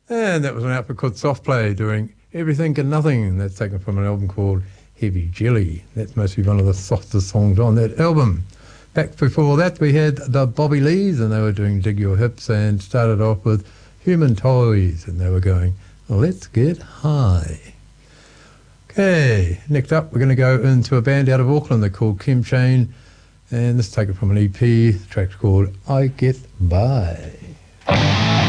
And that was an outfit called Soft Play doing Everything and Nothing. That's taken from an album called Heavy Jelly. That must be one of the softest songs on that album. Back before that, we had the Bobby Lees, and they were doing Dig Your Hips, and started off with Human Toys, and they were going, Let's Get High. Okay, next up, we're going to go into a band out of Auckland. They're called Kim Chain, and this is taken from an EP. The track's called I Get By.